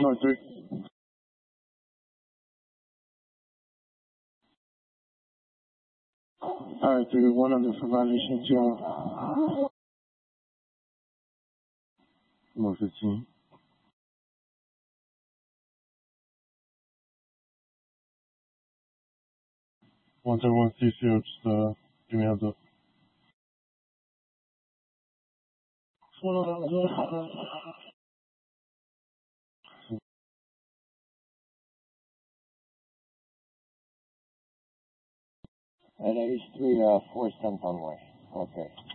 North 3. Alright, 3-1 under for violation, Joe. Number 15. 131 CCO, just give me a heads up. At 83, 4 cents on way. Okay.